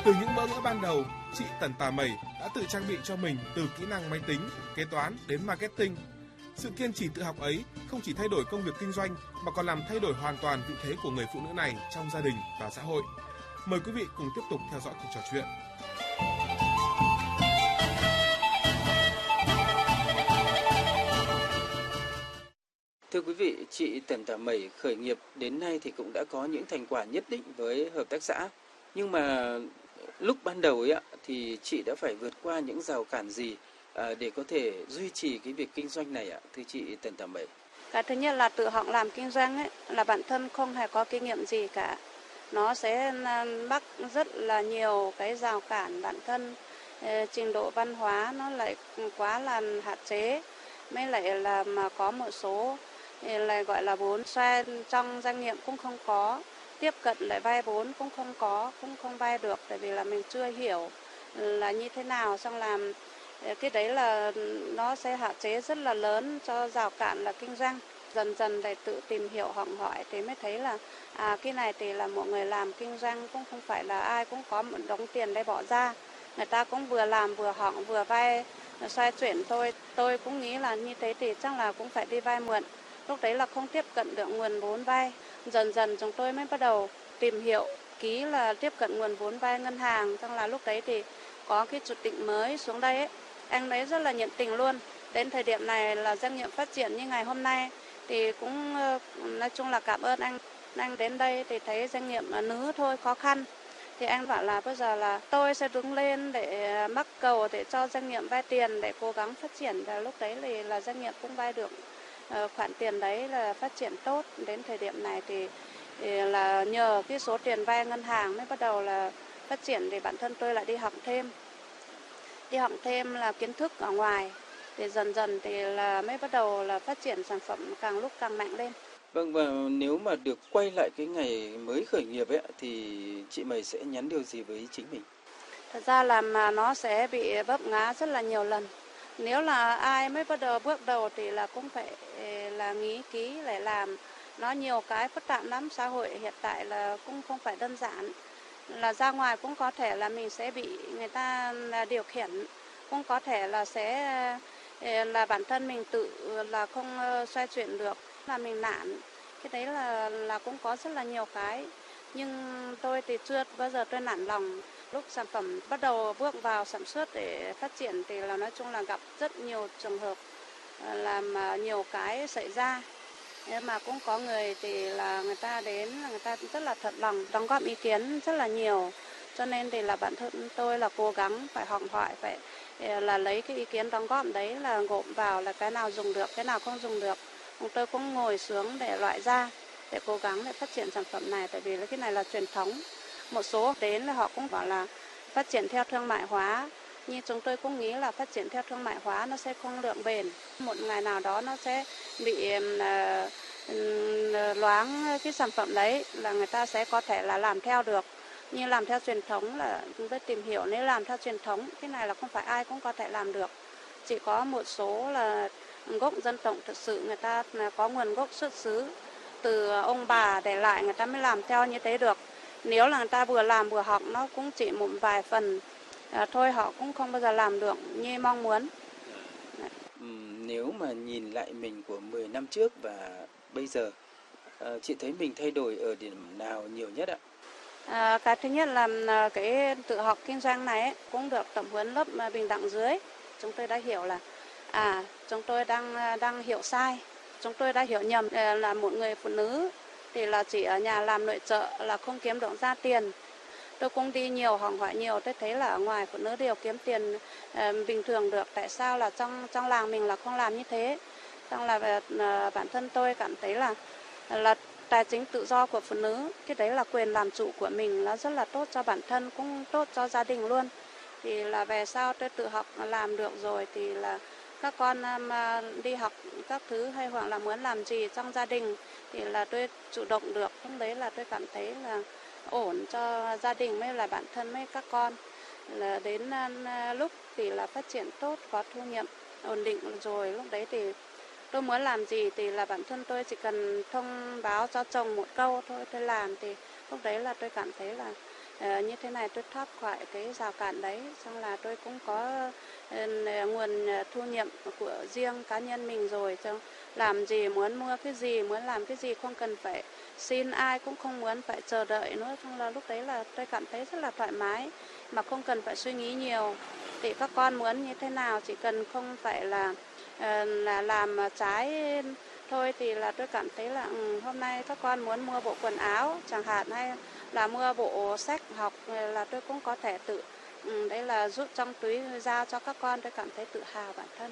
Từ những bỡ ngỡ ban đầu, chị Tần Tà Mẩy đã tự trang bị cho mình từ kỹ năng máy tính, kế toán đến marketing. Sự kiên trì tự học ấy không chỉ thay đổi công việc kinh doanh mà còn làm thay đổi hoàn toàn vị thế của người phụ nữ này trong gia đình và xã hội. Mời quý vị cùng tiếp tục theo dõi cuộc trò chuyện. Thưa quý vị, chị Tần Tà Mẩy khởi nghiệp đến nay thì cũng đã có những thành quả nhất định với hợp tác xã. Nhưng mà lúc ban đầu ấy thì chị đã phải vượt qua những rào cản gì để có thể duy trì cái việc kinh doanh này ạ, thưa chị Tần Tà Mẩy? Cái thứ nhất là tự học làm kinh doanh ấy, là bản thân không hề có kinh nghiệm gì cả. Nó sẽ mắc rất là nhiều cái rào cản bản thân, trình độ văn hóa nó lại quá là hạn chế. Mới lại là mà có một số lại gọi là vốn xoay trong doanh nghiệp cũng không có, tiếp cận lại vay vốn cũng không có, cũng không vay được tại vì là mình chưa hiểu là như thế nào, xong làm cái đấy là nó sẽ hạn chế rất là lớn cho rào cản là kinh doanh. Dần dần để tự tìm hiểu học hỏi thì mới thấy là cái này thì là mọi người làm kinh doanh cũng không phải là ai cũng có một đống tiền để bỏ ra. Người ta cũng vừa làm vừa học vừa vay xoay chuyển thôi. Tôi cũng nghĩ là như thế thì chắc là cũng phải đi vay mượn. Lúc đấy là không tiếp cận được nguồn vốn vay. Dần dần chúng tôi mới bắt đầu tìm hiểu kỹ là tiếp cận nguồn vốn vay ngân hàng. Xong là lúc đấy thì có cái chủ tịch mới xuống đây ấy. Anh ấy rất là nhiệt tình luôn. Đến thời điểm này là doanh nghiệp phát triển như ngày hôm nay thì cũng nói chung là cảm ơn anh. Anh đến đây thì thấy doanh nghiệp nữ thôi khó khăn. Thì anh bảo là bây giờ là tôi sẽ đứng lên để mắc cầu để cho doanh nghiệp vay tiền để cố gắng phát triển. Và lúc đấy thì là doanh nghiệp cũng vay được khoản tiền đấy là phát triển tốt. Đến thời điểm này thì là nhờ cái số tiền vay ngân hàng mới bắt đầu là phát triển thì bản thân tôi lại đi học thêm. Đi học thêm là kiến thức ở ngoài. Thì dần dần thì là mới bắt đầu là phát triển sản phẩm càng lúc càng mạnh lên. Vâng, và nếu mà được quay lại cái ngày mới khởi nghiệp ấy thì chị Mẩy sẽ nhắn điều gì với chính mình? Thật ra là mà nó sẽ bị vấp ngã rất là nhiều lần. Nếu là ai mới bắt đầu bước đầu thì là cũng phải là nghĩ kỹ để làm. Nó nhiều cái phức tạp lắm, xã hội hiện tại là cũng không phải đơn giản. Là ra ngoài cũng có thể là mình sẽ bị người ta điều khiển, cũng có thể là sẽ là bản thân mình tự là không xoay chuyển được, là mình nản. Cái đấy là cũng có rất là nhiều cái. Nhưng tôi thì chưa bao giờ tôi nản lòng. Lúc sản phẩm bắt đầu bước vào sản xuất để phát triển thì là nói chung là gặp rất nhiều trường hợp làm nhiều cái xảy ra. Nhưng mà cũng có người thì là người ta đến, người ta rất là thật lòng, đóng góp ý kiến rất là nhiều. Cho nên thì là bản thân tôi là cố gắng phải học hỏi, phải là lấy cái ý kiến đóng góp đấy là gộp vào là cái nào dùng được, cái nào không dùng được. Tôi cũng ngồi xuống để loại ra, để cố gắng để phát triển sản phẩm này, tại vì cái này là truyền thống. Một số đến là họ cũng bảo là phát triển theo thương mại hóa, nhưng chúng tôi cũng nghĩ là phát triển theo thương mại hóa nó sẽ không lượng bền. Một ngày nào đó nó sẽ bị loáng cái sản phẩm đấy, là người ta sẽ có thể là làm theo được. Nhưng làm theo truyền thống là chúng tôi tìm hiểu, nếu làm theo truyền thống, cái này là không phải ai cũng có thể làm được. Chỉ có một số là gốc dân tộc thực sự người ta có nguồn gốc xuất xứ từ ông bà để lại, người ta mới làm theo như thế được. Nếu là người ta vừa làm vừa học, nó cũng chỉ một vài phần thôi, họ cũng không bao giờ làm được như mong muốn. Nếu mà nhìn lại mình của 10 năm trước và bây giờ, chị thấy mình thay đổi ở điểm nào nhiều nhất ạ? Cái thứ nhất là cái tự học kinh doanh này ấy, cũng được tập huấn lớp bình đẳng dưới. Chúng tôi đã hiểu là chúng tôi đang hiểu sai. Chúng tôi đã hiểu nhầm là một người phụ nữ thì là chỉ ở nhà làm nội trợ là không kiếm được ra tiền. Tôi cũng đi nhiều, học hỏi nhiều, tôi thấy là ở ngoài phụ nữ đều kiếm tiền bình thường được. Tại sao là trong làng mình là không làm như thế? Xong là bản thân tôi cảm thấy là tài chính tự do của phụ nữ, cái đấy là quyền làm chủ của mình, nó rất là tốt cho bản thân, cũng tốt cho gia đình luôn. Thì là về sau tôi tự học làm được rồi thì là các con đi học các thứ hay hoặc là muốn làm gì trong gia đình thì là tôi chủ động được. Lúc đấy là tôi cảm thấy là ổn cho gia đình với là bản thân với các con. Là đến lúc thì là phát triển tốt, có thu nhập ổn định rồi, lúc đấy thì tôi muốn làm gì thì là bản thân tôi chỉ cần thông báo cho chồng một câu thôi, tôi làm thì lúc đấy là tôi cảm thấy là như thế này tôi thoát khỏi cái rào cản đấy, xong là tôi cũng có nguồn thu nhập của riêng cá nhân mình rồi, cho làm gì muốn mua cái gì, muốn làm cái gì không cần phải xin ai, cũng không muốn phải chờ đợi nữa. Xong là lúc đấy là tôi cảm thấy rất là thoải mái mà không cần phải suy nghĩ nhiều. Thì các con muốn như thế nào, chỉ cần không phải là làm trái thôi, thì là tôi cảm thấy là hôm nay các con muốn mua bộ quần áo chẳng hạn, hay là mua bộ sách học, là tôi cũng có thể tự đấy là rút trong túi ra cho các con, tôi cảm thấy tự hào bản thân.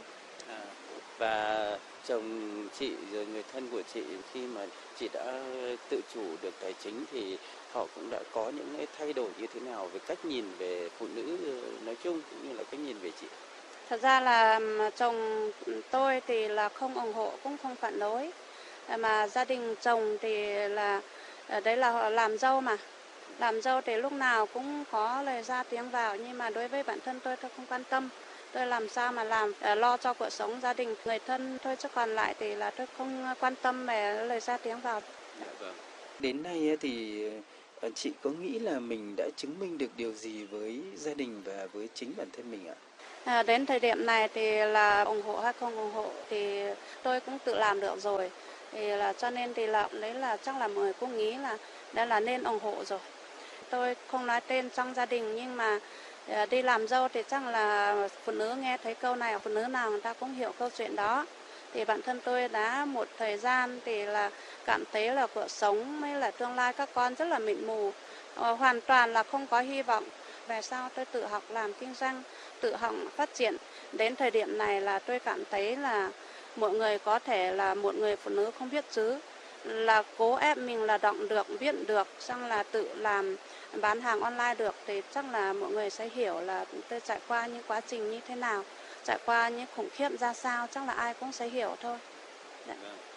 Và chồng chị rồi người thân của chị, khi mà chị đã tự chủ được tài chính thì họ cũng đã có những cái thay đổi như thế nào về cách nhìn về phụ nữ nói chung cũng như là cách nhìn về chị? Thật ra là chồng tôi thì là không ủng hộ cũng không phản đối, mà gia đình chồng thì là đấy là họ làm dâu mà. Làm dâu thì lúc nào cũng có lời ra tiếng vào, nhưng mà đối với bản thân tôi không quan tâm. Tôi làm sao mà làm lo cho cuộc sống gia đình người thân thôi, chứ còn lại thì là tôi không quan tâm về lời ra tiếng vào. Dạ vâng. Đến nay thì chị có nghĩ là mình đã chứng minh được điều gì với gia đình và với chính bản thân mình ạ? Đến thời điểm này thì là ủng hộ hay không ủng hộ thì tôi cũng tự làm được rồi. Thì là cho nên thì là đấy là chắc là mọi người cũng nghĩ là đây là nên ủng hộ rồi. Tôi không nói tên trong gia đình, nhưng mà đi làm dâu thì chắc là phụ nữ nghe thấy câu này, phụ nữ nào người ta cũng hiểu câu chuyện đó. Thì bản thân tôi đã một thời gian thì là cảm thấy là cuộc sống mới là tương lai các con rất là mịt mù, hoàn toàn là không có hy vọng. Về sau tôi tự học làm kinh doanh, tự học phát triển. Đến thời điểm này là tôi cảm thấy là mọi người có thể là một người phụ nữ không biết chữ, là cố ép mình là đọc được, viết được, xong là tự làm bán hàng online được, thì chắc là mọi người sẽ hiểu là tôi trải qua những quá trình như thế nào, trải qua những khủng khiếp ra sao, chắc là ai cũng sẽ hiểu thôi. Đấy.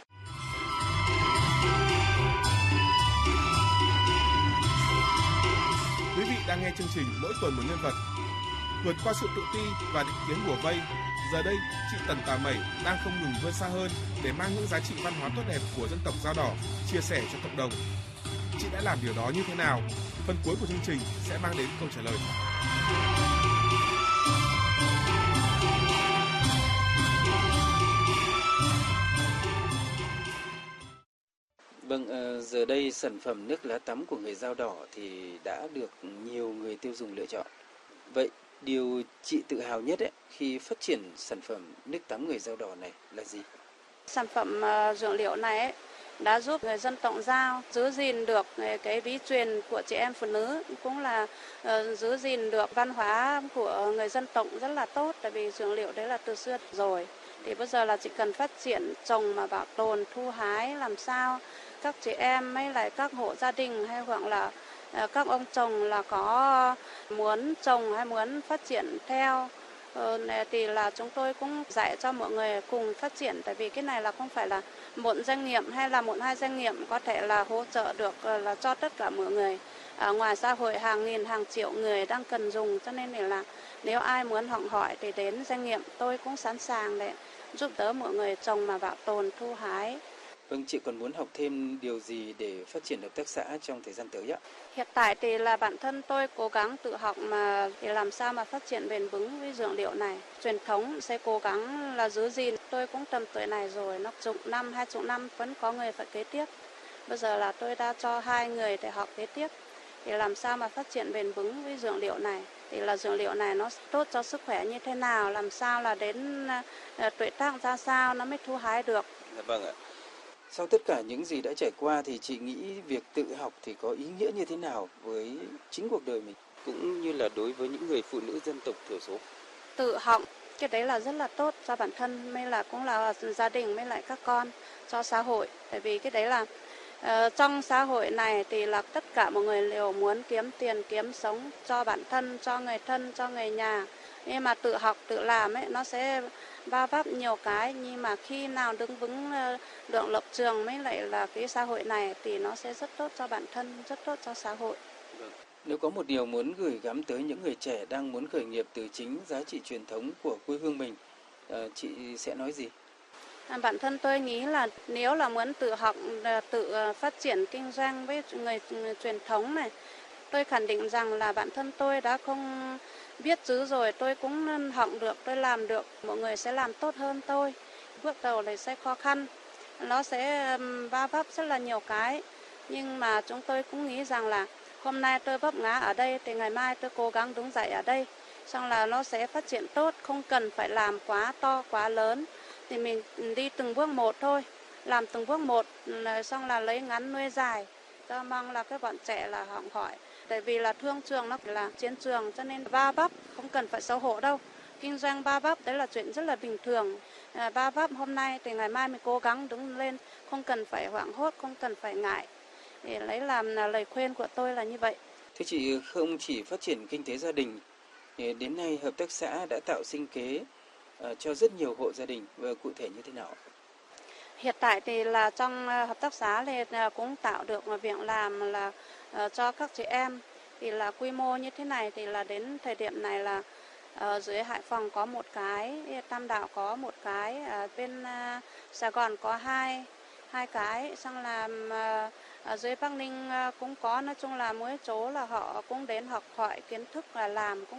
Quý vị đang nghe chương trình Mỗi tuần một nhân vật. Vượt qua sự tự ti và định kiến bủa vây, giờ đây chị Tần Tà Mẩy đang không ngừng vươn xa hơn để mang những giá trị văn hóa tốt đẹp của dân tộc Dao Đỏ chia sẻ cho cộng đồng. Chị đã làm điều đó như thế nào? Phần cuối của chương trình sẽ mang đến câu trả lời. Vâng, giờ đây sản phẩm nước lá tắm của người Dao Đỏ thì đã được nhiều người tiêu dùng lựa chọn. Vậy điều chị tự hào nhất khi phát triển sản phẩm nước tắm người Dao Đỏ này là gì? Sản phẩm dược liệu này đã giúp người dân tộc Dao giữ gìn được cái bí truyền của chị em phụ nữ, cũng là giữ gìn được văn hóa của người dân tộc rất là tốt, tại vì dược liệu đấy là từ xưa rồi. Thì bây giờ là chỉ cần phát triển trồng mà bảo tồn, thu hái làm sao các chị em hay lại các hộ gia đình hay hoặc là các ông chồng là có muốn trồng hay muốn phát triển theo, thì là chúng tôi cũng dạy cho mọi người cùng phát triển, tại vì cái này là không phải là một doanh nghiệp hay là một hai doanh nghiệp có thể là hỗ trợ được là cho tất cả mọi người. Ngoài xã hội hàng nghìn hàng triệu người đang cần dùng, cho nên là nếu ai muốn học hỏi thì đến doanh nghiệp tôi cũng sẵn sàng để giúp đỡ mọi người trồng mà bảo tồn, thu hái. Vâng, chị còn muốn học thêm điều gì để phát triển hợp tác xã trong thời gian tới ạ? Hiện tại thì là bản thân tôi cố gắng tự học mà để làm sao mà phát triển bền vững với dược liệu này. Truyền thống sẽ cố gắng là giữ gìn. Tôi cũng tầm tuổi này rồi, nó chục năm, 20 năm vẫn có người phải kế tiếp. Bây giờ là tôi đã cho 2 người để học kế tiếp. Để làm sao mà phát triển bền vững với dược liệu này. Thì là dược liệu này nó tốt cho sức khỏe như thế nào, làm sao là đến tuổi tác ra sao nó mới thu hái được. Dạ vâng ạ. Sau tất cả những gì đã trải qua thì chị nghĩ việc tự học thì có ý nghĩa như thế nào với chính cuộc đời mình, cũng như là đối với những người phụ nữ dân tộc thiểu số? Tự học, cái đấy là rất là tốt cho bản thân, mới là cũng là gia đình, mới lại các con, cho xã hội. Tại vì cái đấy là trong xã hội này thì là tất cả mọi người đều muốn kiếm tiền, kiếm sống cho bản thân, cho người thân, cho người nhà. Nhưng mà tự học, tự làm nó sẽ va vấp nhiều cái, nhưng mà khi nào đứng vững được lập trường mới lại là cái xã hội này thì nó sẽ rất tốt cho bản thân, rất tốt cho xã hội. Nếu có một điều muốn gửi gắm tới những người trẻ đang muốn khởi nghiệp từ chính giá trị truyền thống của quê hương mình, chị sẽ nói gì? Bản thân tôi nghĩ là nếu là muốn tự học, tự phát triển kinh doanh với người truyền thống này, Tôi khẳng định rằng là bản thân tôi đã không biết chữ rồi, tôi cũng học được, tôi làm được, mọi người sẽ làm tốt hơn tôi. Bước đầu này sẽ khó khăn, nó sẽ va vấp rất là nhiều cái. Nhưng mà chúng tôi cũng nghĩ rằng là hôm nay tôi vấp ngã ở đây thì ngày mai tôi cố gắng đứng dậy ở đây. Xong là nó sẽ phát triển tốt, không cần phải làm quá to, quá lớn. Thì mình đi từng bước một thôi, làm từng bước một, xong là lấy ngắn nuôi dài. Cho mong là các bạn trẻ là học hỏi. Tại vì là thương trường nó là chiến trường cho nên va vấp không cần phải xấu hổ đâu. Kinh doanh va vấp đấy là chuyện rất là bình thường. Va vấp hôm nay thì ngày mai mình cố gắng đứng lên, không cần phải hoảng hốt, không cần phải ngại. Để lấy làm là lời khuyên của tôi là như vậy. Thưa chị, không chỉ phát triển kinh tế gia đình, đến nay hợp tác xã đã tạo sinh kế cho rất nhiều hộ gia đình, và cụ thể như thế nào? Hiện tại thì là trong hợp tác xã thì cũng tạo được việc làm là cho các chị em. Thì là quy mô như thế này thì là đến thời điểm này là ở dưới Hải Phòng có một cái, Tam Đảo có một cái, ở bên Sài Gòn có hai cái, xong là ở dưới Bắc Ninh cũng có. Nói chung là mỗi chỗ là họ cũng đến học hỏi kiến thức là làm, cũng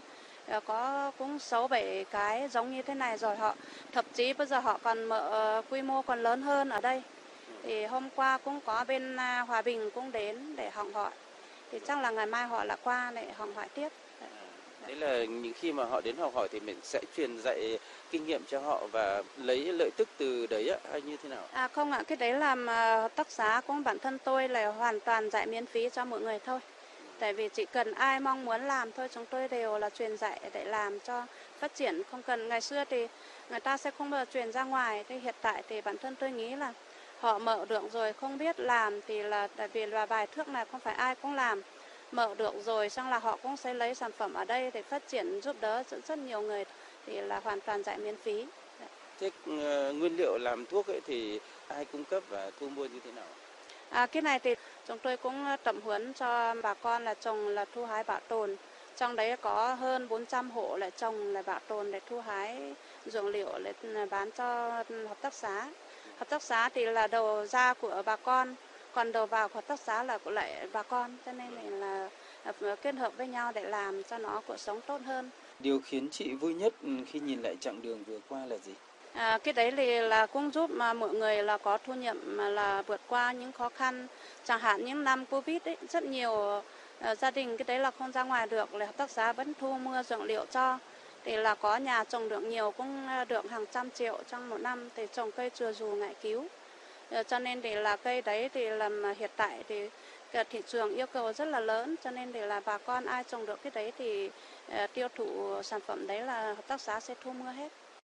có cũng 6-7 cái giống như thế này rồi. Họ thậm chí bây giờ họ còn mở quy mô còn lớn hơn ở đây. Thì hôm qua cũng có bên Hòa Bình cũng đến để học hỏi. Thì chắc là ngày mai họ lại qua để học hỏi tiếp. Đấy là những khi mà họ đến học hỏi thì mình sẽ truyền dạy kinh nghiệm cho họ và lấy lợi tức từ đấy ạ, hay như thế nào? Không ạ, cái đấy làm hợp tác xã cũng bản thân tôi là hoàn toàn dạy miễn phí cho mọi người thôi. Tại vì chỉ cần ai mong muốn làm thôi, chúng tôi đều là truyền dạy để làm cho phát triển. Không cần, ngày xưa thì người ta sẽ không bao giờ truyền ra ngoài. Thì hiện tại thì bản thân tôi nghĩ là họ mở được rồi, không biết làm thì là tại vì là bài thuốc này không phải ai cũng làm. Mở được rồi, xong là họ cũng sẽ lấy sản phẩm ở đây để phát triển, giúp đỡ rất nhiều người, thì là hoàn toàn dạy miễn phí. Thế nguyên liệu làm thuốc ấy thì ai cung cấp và thu mua như thế nào? Cái này thì chúng tôi cũng tập huấn cho bà con là trồng, là thu hái bảo tồn. Trong đấy có hơn 400 hộ là trồng là bảo tồn để thu hái dược liệu để bán cho hợp tác xã. Hợp tác xã thì là đầu ra của bà con, còn đầu vào của hợp tác xã là của lại bà con, cho nên là kết hợp với nhau để làm cho nó cuộc sống tốt hơn. Điều khiến chị vui nhất khi nhìn lại chặng đường vừa qua là gì? Cái đấy thì là cũng giúp mà mọi người là có thu nhập mà là vượt qua những khó khăn. Chẳng hạn những năm Covid ấy, rất nhiều gia đình cái đấy là không ra ngoài được, là hợp tác xã vẫn thu mua dược liệu cho. Thì là có nhà trồng được nhiều cũng được hàng trăm triệu trong một năm, thì trồng cây chừa dù ngải cứu. Cho nên thì là cây đấy thì làm hiện tại thì thị trường yêu cầu rất là lớn, cho nên để là bà con ai trồng được cái đấy thì tiêu thụ sản phẩm đấy là hợp tác xã sẽ thu mua hết.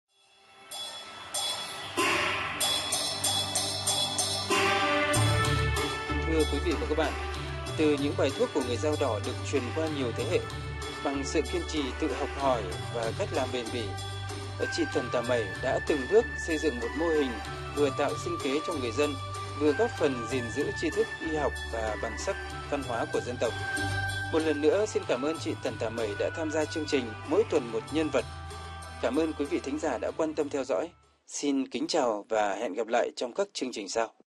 Thưa quý vị và các bạn, từ những bài thuốc của người Dao Đỏ được truyền qua nhiều thế hệ, bằng sự kiên trì tự học hỏi và cách làm bền bỉ, chị Tần Tà Mẩy đã từng bước xây dựng một mô hình vừa tạo sinh kế cho người dân, vừa góp phần gìn giữ tri thức y học và bản sắc văn hóa của dân tộc. Một lần nữa xin cảm ơn chị Tần Tà Mẩy đã tham gia chương trình Mỗi tuần một nhân vật. Cảm ơn quý vị thính giả đã quan tâm theo dõi. Xin kính chào và hẹn gặp lại trong các chương trình sau.